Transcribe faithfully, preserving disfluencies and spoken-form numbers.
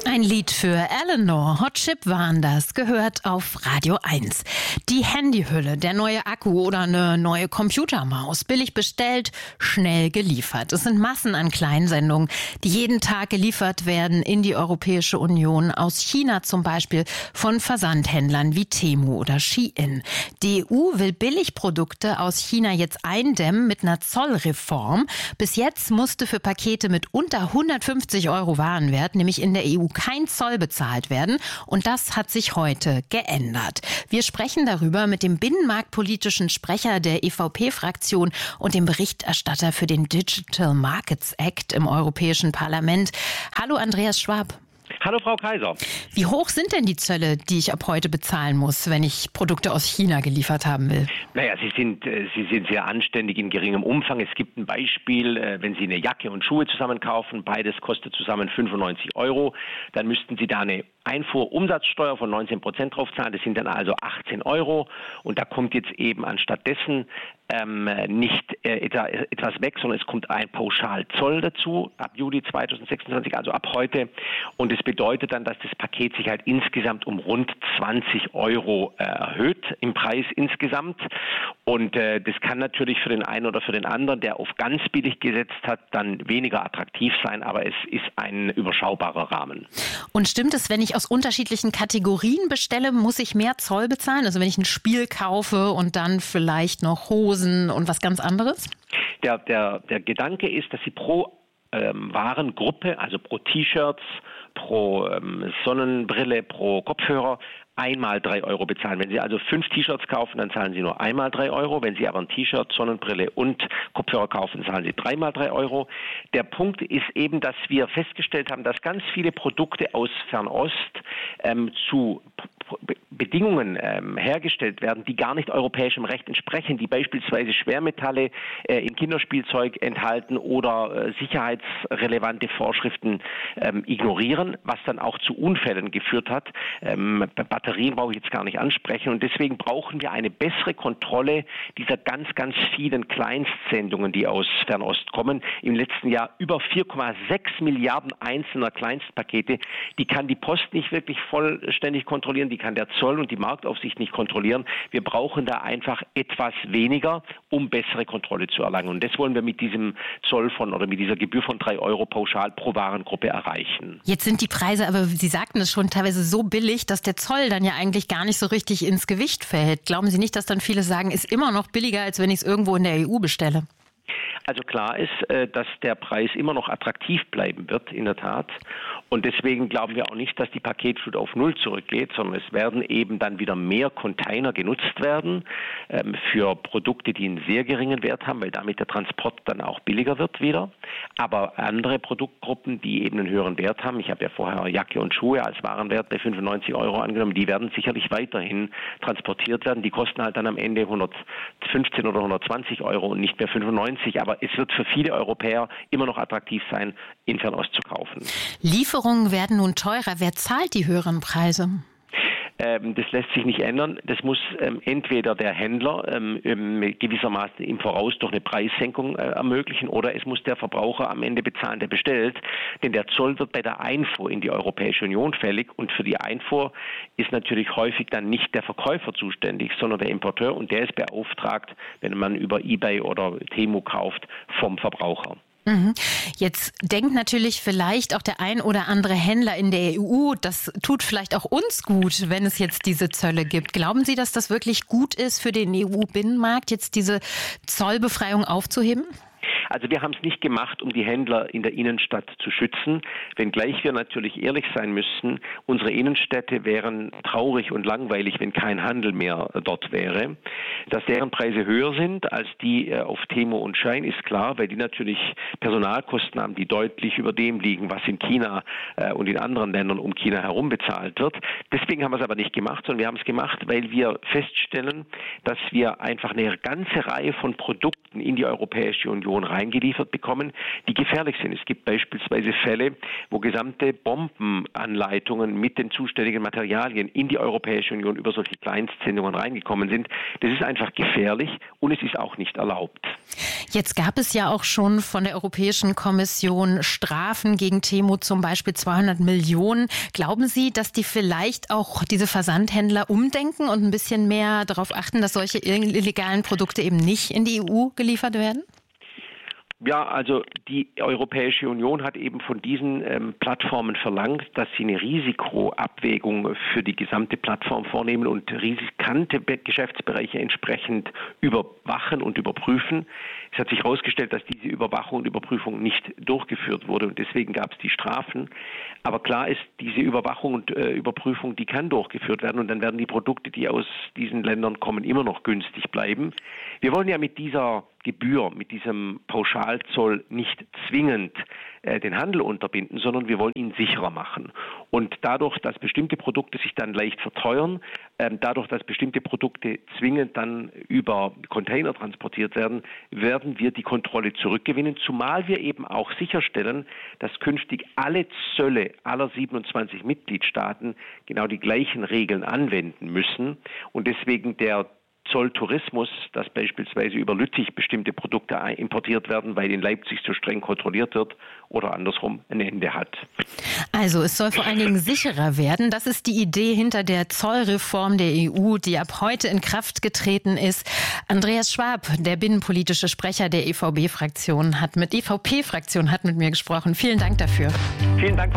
Ein Lied für Eleanor, Hot Chip waren das, gehört auf Radio eins. Die Handyhülle, der neue Akku oder eine neue Computermaus, billig bestellt, schnell geliefert. Es sind Massen an Kleinsendungen, die jeden Tag geliefert werden in die Europäische Union, aus China zum Beispiel, von Versandhändlern wie Temu oder Shein. Die E U will Billigprodukte aus China jetzt eindämmen mit einer Zollreform. Bis jetzt musste für Pakete mit unter hundertfünfzig Euro Warenwert, nämlich in der E U, kein Zoll bezahlt werden. Und das hat sich heute geändert. Wir sprechen darüber mit dem binnenmarktpolitischen Sprecher der E V P-Fraktion und dem Berichterstatter für den Digital Markets Act im Europäischen Parlament. Hallo Andreas Schwab. Hallo Frau Kaiser. Wie hoch sind denn die Zölle, die ich ab heute bezahlen muss, wenn ich Produkte aus China geliefert haben will? Naja, sie sind, sie sind sehr anständig in geringem Umfang. Es gibt ein Beispiel, wenn Sie eine Jacke und Schuhe zusammen kaufen, beides kostet zusammen fünfundneunzig Euro, dann müssten Sie da eine Einfuhrumsatzsteuer von neunzehn Prozent drauf zahlen. Das sind dann also achtzehn Euro. Und da kommt jetzt eben anstattdessen ähm, nicht äh, etwas weg, sondern es kommt ein Pauschalzoll dazu ab Juli zweitausendsechsundzwanzig, also ab heute. Und es bedeutet dann, dass das Paket sich halt insgesamt um rund zwanzig Euro äh, erhöht im Preis insgesamt. Und äh, das kann natürlich für den einen oder für den anderen, der auf ganz billig gesetzt hat, dann weniger attraktiv sein, aber es ist ein überschaubarer Rahmen. Und stimmt es, wenn ich aus unterschiedlichen Kategorien bestelle, muss ich mehr Zoll bezahlen? Also wenn ich ein Spiel kaufe und dann vielleicht noch Hosen und was ganz anderes? Der, der, der Gedanke ist, dass Sie pro ähm, Warengruppe, also pro T-Shirts, pro ähm, Sonnenbrille, pro Kopfhörer einmal drei Euro bezahlen. Wenn Sie also fünf T-Shirts kaufen, dann zahlen Sie nur einmal drei Euro. Wenn Sie aber ein T-Shirt, Sonnenbrille und Kopfhörer kaufen, zahlen Sie dreimal drei Euro. Der Punkt ist eben, dass wir festgestellt haben, dass ganz viele Produkte aus Fernost ähm, zu Bedingungen ähm, hergestellt werden, die gar nicht europäischem Recht entsprechen, die beispielsweise Schwermetalle äh, im Kinderspielzeug enthalten oder äh, sicherheitsrelevante Vorschriften ähm, ignorieren, was dann auch zu Unfällen geführt hat. Ähm, Batterien brauche ich jetzt gar nicht ansprechen und deswegen brauchen wir eine bessere Kontrolle dieser ganz, ganz vielen Kleinstsendungen, die aus Fernost kommen. Im letzten Jahr über vier Komma sechs Milliarden einzelner Kleinstpakete. Die kann die Post nicht wirklich vollständig kontrollieren, die kann der Zoll und die Marktaufsicht nicht kontrollieren. Wir brauchen da einfach etwas weniger, um bessere Kontrolle zu erlangen. Und das wollen wir mit diesem Zoll von oder mit dieser Gebühr von drei Euro pauschal pro Warengruppe erreichen. Jetzt sind die Preise, aber Sie sagten es schon, teilweise so billig, dass der Zoll dann ja eigentlich gar nicht so richtig ins Gewicht fällt. Glauben Sie nicht, dass dann viele sagen, ist immer noch billiger, als wenn ich es irgendwo in der E U bestelle? Also klar ist, dass der Preis immer noch attraktiv bleiben wird, in der Tat. Und deswegen glauben wir auch nicht, dass die Paketflut auf Null zurückgeht, sondern es werden eben dann wieder mehr Container genutzt werden ähm, für Produkte, die einen sehr geringen Wert haben, weil damit der Transport dann auch billiger wird wieder. Aber andere Produktgruppen, die eben einen höheren Wert haben, ich habe ja vorher Jacke und Schuhe als Warenwert bei fünfundneunzig Euro angenommen, die werden sicherlich weiterhin transportiert werden. Die kosten halt dann am Ende hundertfünfzehn oder hundertzwanzig Euro und nicht mehr fünfundneunzig. Aber es wird für viele Europäer immer noch attraktiv sein, in Fernost zu kaufen. Lieferungen werden nun teurer. Wer zahlt die höheren Preise? Ähm, das lässt sich nicht ändern. Das muss ähm, entweder der Händler ähm, gewissermaßen im Voraus durch eine Preissenkung äh, ermöglichen oder es muss der Verbraucher am Ende bezahlen, der bestellt. Denn der Zoll wird bei der Einfuhr in die Europäische Union fällig und für die Einfuhr ist natürlich häufig dann nicht der Verkäufer zuständig, sondern der Importeur und der ist beauftragt, wenn man über eBay oder Temu kauft, vom Verbraucher. Jetzt denkt natürlich vielleicht auch der ein oder andere Händler in der E U, das tut vielleicht auch uns gut, wenn es jetzt diese Zölle gibt. Glauben Sie, dass das wirklich gut ist für den E U-Binnenmarkt, jetzt diese Zollbefreiung aufzuheben? Also wir haben es nicht gemacht, um die Händler in der Innenstadt zu schützen, wenngleich wir natürlich ehrlich sein müssen, unsere Innenstädte wären traurig und langweilig, wenn kein Handel mehr dort wäre. Dass deren Preise höher sind als die auf Temu und Shein ist klar, weil die natürlich Personalkosten haben, die deutlich über dem liegen, was in China und in anderen Ländern um China herum bezahlt wird. Deswegen haben wir es aber nicht gemacht, sondern wir haben es gemacht, weil wir feststellen, dass wir einfach eine ganze Reihe von Produkten in die Europäische Union rein reingeliefert bekommen, die gefährlich sind. Es gibt beispielsweise Fälle, wo gesamte Bombenanleitungen mit den zuständigen Materialien in die Europäische Union über solche Kleinstsendungen reingekommen sind. Das ist einfach gefährlich und es ist auch nicht erlaubt. Jetzt gab es ja auch schon von der Europäischen Kommission Strafen gegen Temu, zum Beispiel zweihundert Millionen. Glauben Sie, dass die vielleicht auch diese Versandhändler umdenken und ein bisschen mehr darauf achten, dass solche illegalen Produkte eben nicht in die E U geliefert werden? Ja, also die Europäische Union hat eben von diesen ähm, Plattformen verlangt, dass sie eine Risikoabwägung für die gesamte Plattform vornehmen und riskante Be- Geschäftsbereiche entsprechend überwachen und überprüfen. Es hat sich herausgestellt, dass diese Überwachung und Überprüfung nicht durchgeführt wurde und deswegen gab es die Strafen. Aber klar ist, diese Überwachung und äh, Überprüfung, die kann durchgeführt werden und dann werden die Produkte, die aus diesen Ländern kommen, immer noch günstig bleiben. Wir wollen ja mit dieser Gebühr, mit diesem Pauschalzoll nicht zwingend äh, den Handel unterbinden, sondern wir wollen ihn sicherer machen. Und dadurch, dass bestimmte Produkte sich dann leicht verteuern, äh, dadurch, dass bestimmte Produkte zwingend dann über Container transportiert werden, werden wir die Kontrolle zurückgewinnen, zumal wir eben auch sicherstellen, dass künftig alle Zölle aller siebenundzwanzig Mitgliedstaaten genau die gleichen Regeln anwenden müssen und deswegen der Zolltourismus, dass beispielsweise über Lüttich bestimmte Produkte importiert werden, weil in Leipzig so streng kontrolliert wird oder andersrum ein Ende hat. Also es soll vor allen Dingen sicherer werden. Das ist die Idee hinter der Zollreform der E U, die ab heute in Kraft getreten ist. Andreas Schwab, der binnenpolitische Sprecher der E V B-Fraktion, hat mit E V P-Fraktion hat mit mir gesprochen. Vielen Dank dafür. Vielen Dank.